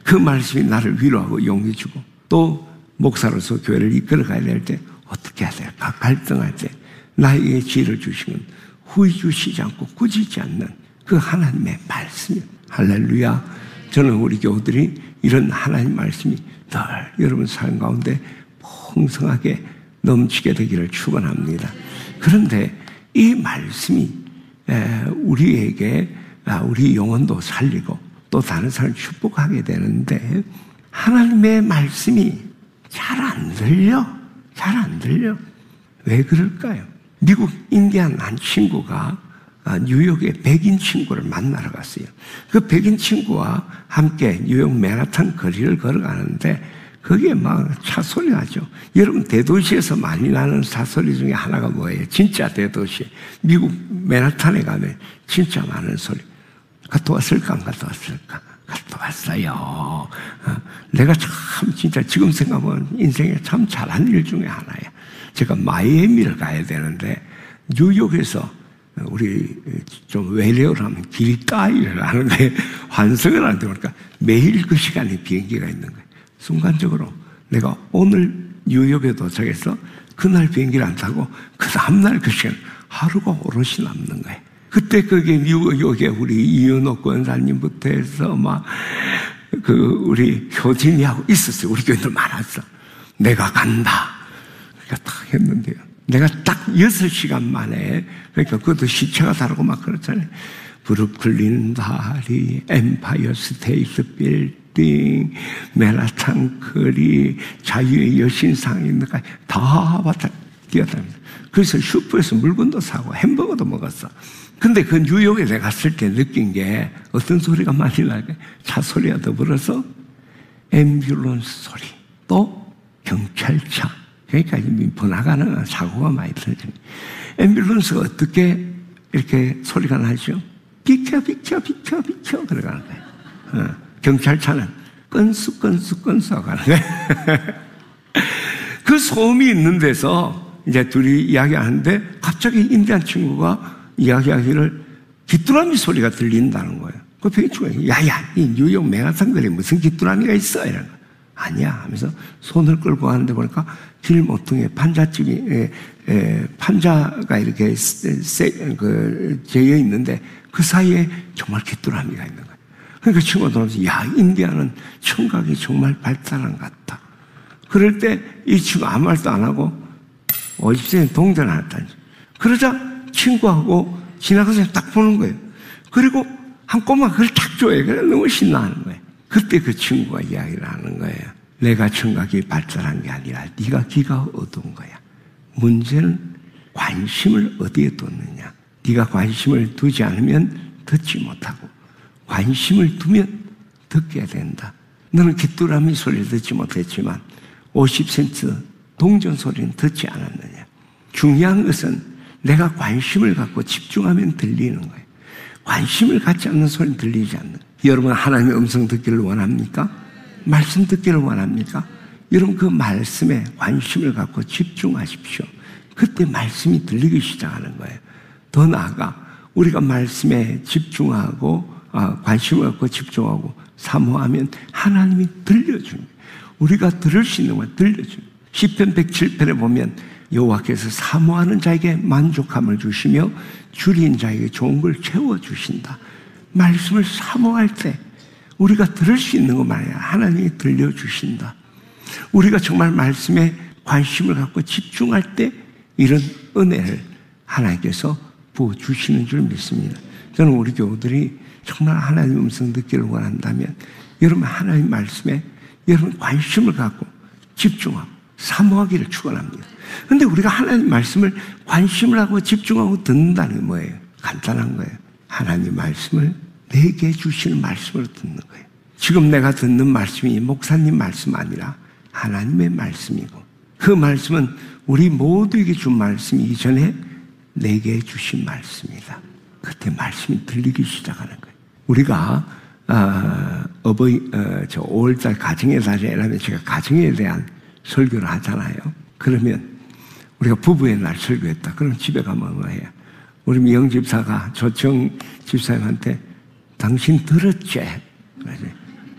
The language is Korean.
그 말씀이 나를 위로하고 용기 주고 또 목사로서 교회를 이끌어가야 될 때 어떻게 해야 될까 갈등할 때 나에게 지혜를 주시면 후회 주시지 않고 꾸짖지 않는 그 하나님의 말씀이에요. 할렐루야. 저는 우리 교우들이 이런 하나님 말씀이 늘 여러분 삶 가운데 풍성하게 넘치게 되기를 축원합니다. 그런데 이 말씀이 우리에게 우리 영혼도 살리고 또 다른 사람을 축복하게 되는데 하나님의 말씀이 잘 안 들려. 잘 안 들려. 왜 그럴까요? 미국 인디안 한 친구가 뉴욕에 백인 친구를 만나러 갔어요. 그 백인 친구와 함께 뉴욕 맨하탄 거리를 걸어가는데 거기에 막 차소리 나죠. 여러분 대도시에서 많이 나는 차소리 중에 하나가 뭐예요? 진짜 대도시. 미국 맨하탄에 가면 진짜 많은 소리. 갔다 왔을까 안 갔다 왔을까? 갔다 왔어요. 내가 참 진짜 지금 생각하면 인생에 참 잘한 일 중에 하나야. 제가 마이애미를 가야 되는데 뉴욕에서 우리 좀 외래어로 하면 길가이를 하는데 환승을 하는데 보니까 매일 그 시간에 비행기가 있는 거예요. 순간적으로 내가 오늘 뉴욕에 도착해서 그날 비행기를 안 타고 그 다음날 그 시간 하루가 오롯이 남는 거예요. 그때 그게 뉴욕에 우리 이윤옥 권사님부터 해서 막 우리 효진이하고 있었어요. 우리 교인들 많았어. 내가 간다. 그러니까 딱 했는데요. 내가 딱 6시간 만에, 그러니까 그것도 시차가 다르고 막 그렇잖아요. 브루클린 다리, 엠파이어 스테이트 빌딩, 맨하탄 거리, 자유의 여신상 있는 데까지 다 왔다 뛰어다닙니다. 그래서 슈퍼에서 물건도 사고 햄버거도 먹었어. 근데 그 뉴욕에 내가 갔을 때 느낀 게 어떤 소리가 많이 나게 차 소리가 더불어서 앰뷸런스 소리, 또 경찰차. 그러니까 번화가는 사고가 많이 터집니다. 앰뷸런스가 어떻게 이렇게 소리가 나죠? 비켜, 비켜, 비켜, 비켜. 그러가는 거예요. 경찰차는 건수, 건수, 건수 하고 가는 거예요. 그 소음이 있는 데서 이제 둘이 이야기하는데 갑자기 인디안 친구가 이야기하기를 귀뚜라미 소리가 들린다는 거예요. 그 백인친구가 야야, 이 뉴욕 맨하탄 거리에 무슨 귀뚜라미가 있어? 이런 거. 아니야 하면서 손을 끌고 가는데 보니까 길 모퉁이에 판잣집이 판자가 이렇게 재여 있는데 그 사이에 정말 귀뚜라미가 있는 거예요. 그러니까 친구가 돌아오면서 야, 인디아는 청각이 정말 발달한 것 같다. 그럴 때 이 친구 아무 말도 안 하고 50cm 동전을 하다니. 그러자 친구하고 지나가서 딱 보는 거예요. 그리고 한 꼬마 그걸 딱 줘요. 그래 너무 신나하는 거예요. 그때 그 친구가 이야기를 하는 거예요. 내가 청각이 발달한 게 아니라 네가 귀가 어두운 거야. 문제는 관심을 어디에 뒀느냐. 네가 관심을 두지 않으면 듣지 못하고 관심을 두면 듣게 된다. 너는 귀뚜라미 소리를 듣지 못했지만 50센트 동전 소리는 듣지 않았느냐. 중요한 것은 내가 관심을 갖고 집중하면 들리는 거예요. 관심을 갖지 않는 소리는 들리지 않는 거예요. 여러분 하나님의 음성 듣기를 원합니까? 말씀 듣기를 원합니까? 여러분 그 말씀에 관심을 갖고 집중하십시오. 그때 말씀이 들리기 시작하는 거예요. 더 나아가 우리가 말씀에 집중하고 관심을 갖고 집중하고 사모하면 하나님이 들려줍니다. 우리가 들을 수 있는 걸 들려줍니다. 시편 107편에 보면 여호와께서 사모하는 자에게 만족함을 주시며 줄인 자에게 좋은 걸 채워주신다. 말씀을 사모할 때 우리가 들을 수 있는 것만 아니라 하나님이 들려주신다. 우리가 정말 말씀에 관심을 갖고 집중할 때 이런 은혜를 하나님께서 부어주시는 줄 믿습니다. 저는 우리 교우들이 정말 하나님의 음성 듣기를 원한다면 여러분 하나님 말씀에 여러분 관심을 갖고 집중하고 사모하기를 축원합니다. 그런데 우리가 하나님 말씀을 관심을 하고 집중하고 듣는다는 게 뭐예요? 간단한 거예요. 하나님 말씀을 내게 주시는 말씀으로 듣는 거예요. 지금 내가 듣는 말씀이 목사님 말씀 아니라 하나님의 말씀이고 그 말씀은 우리 모두에게 준 말씀이 이전에 내게 주신 말씀이다. 그때 말씀이 들리기 시작하는 거예요. 우리가 5월달 가정의 달이라면 제가 가정에 대한 설교를 하잖아요. 그러면 우리가 부부의 날 설교했다. 그럼 집에 가면 뭐 해요? 우리 미영 집사가 조청 집사님한테 당신 들었지?